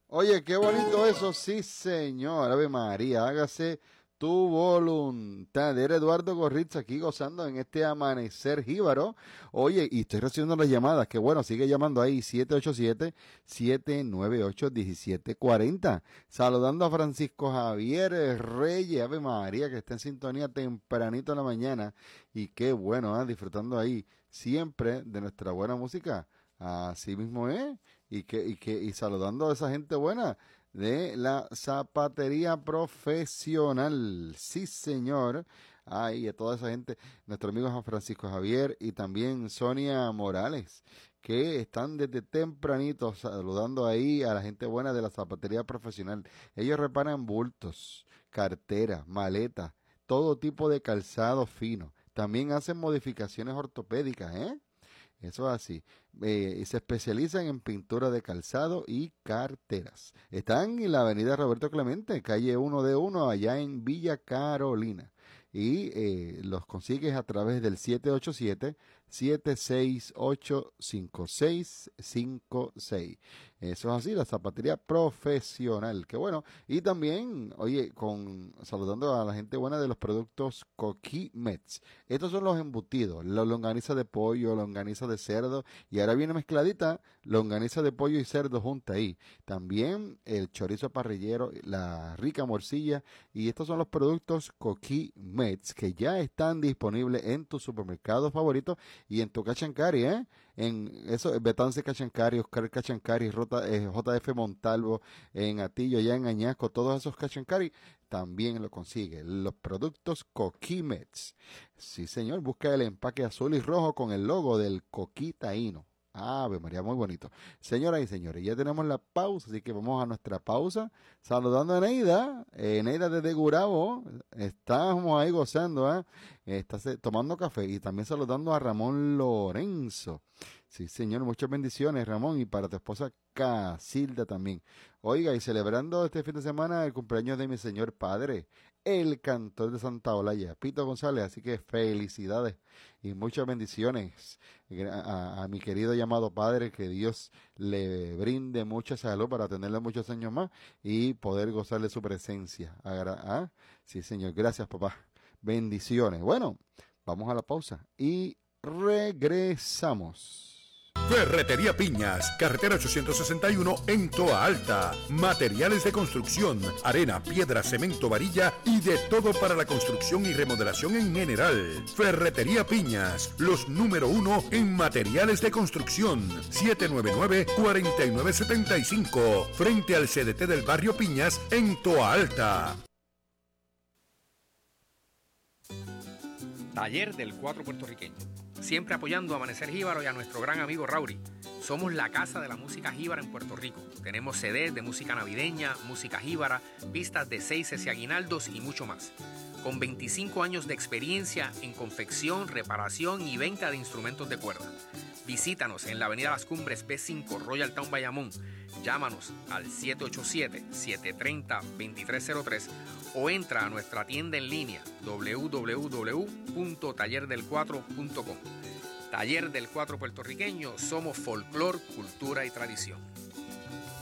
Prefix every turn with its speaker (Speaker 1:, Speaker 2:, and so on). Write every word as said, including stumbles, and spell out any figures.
Speaker 1: Oye, qué bonito eso, sí, señor. Ave María, hágase tu voluntad. Era Eduardo Gorritz aquí gozando en este amanecer jíbaro. Oye, y estoy recibiendo las llamadas. Que bueno, sigue llamando ahí siete ocho siete, siete nueve ocho, uno siete cuatro cero. Saludando a Francisco Javier Reyes, Ave María, que está en sintonía tempranito en la mañana. Y qué bueno, ¿eh? Disfrutando ahí siempre de nuestra buena música. Así mismo es. Y que, y que, y saludando a esa gente buena de la zapatería profesional. Sí, señor. Ay, a toda esa gente, nuestro amigo Juan Francisco Javier y también Sonia Morales, que están desde tempranito saludando ahí a la gente buena de la zapatería profesional. Ellos reparan bultos, carteras, maletas, todo tipo de calzado fino. También hacen modificaciones ortopédicas, ¿eh? Eso es así. Eh, y se especializan en pintura de calzado y carteras. Están en la avenida Roberto Clemente, calle uno de uno, allá en Villa Carolina. Y eh, los consigues a través del siete ocho siete, siete seis ocho, cinco seis cinco seis. Eso es así, la zapatería profesional. Qué bueno. Y también, oye, con saludando a la gente buena de los productos Coquimets. Estos son los embutidos, la longaniza de pollo, longaniza de cerdo, y ahora viene mezcladita, longaniza de pollo y cerdo junta ahí. También el chorizo parrillero, la rica morcilla, y estos son los productos Coquimets que ya están disponibles en tu supermercado favorito y en tu Cachancari, ¿eh? En eso, Betance Cachancari, Oscar Cachancari, Rota, eh, J F Montalvo, en Atillo, allá en Añasco, todos esos Cachancari también lo consigue. Los productos Coquimets. Sí, señor, busca el empaque azul y rojo con el logo del Coquí Taíno. Ave María, muy bonito. Señoras y señores, ya tenemos la pausa, así que vamos a nuestra pausa. Saludando a Neida, eh, Neida desde Gurabo, estamos ahí gozando, ¿eh? Está tomando café y también saludando a Ramón Lorenzo. Sí, señor, muchas bendiciones, Ramón, y para tu esposa Casilda también. Oiga, y celebrando este fin de semana el cumpleaños de mi señor padre, el cantor de Santa Olaya, Pito González, así que felicidades y muchas bendiciones a, a, a mi querido llamado padre, que Dios le brinde mucha salud para tenerle muchos años más y poder gozar de su presencia. ¿Ah? Sí, señor, gracias, papá. Bendiciones. Bueno, vamos a la pausa y regresamos.
Speaker 2: Ferretería Piñas, carretera ochocientos sesenta y uno en Toa Alta. Materiales de construcción, arena, piedra, cemento, varilla y de todo para la construcción y remodelación en general. Ferretería Piñas, los número uno en materiales de construcción. siete nueve nueve, cuatro nueve siete cinco, frente al C D T del barrio Piñas en Toa Alta.
Speaker 3: Taller del Cuatro Puertorriqueño. Siempre apoyando a Amanecer Jíbaro y a nuestro gran amigo Rauri. Somos la casa de la música jíbara en Puerto Rico. Tenemos C Ds de música navideña, música jíbara, pistas de seises y aguinaldos y mucho más. Con veinticinco años de experiencia en confección, reparación y venta de instrumentos de cuerda. Visítanos en la avenida Las Cumbres B cinco, Royal Town, Bayamón. Llámanos al siete ocho siete, siete tres cero, dos tres cero tres o entra a nuestra tienda en línea doble u doble u doble u punto taller del cuatro punto com. Taller del Cuatro Puertorriqueño, somos folclor, cultura y tradición.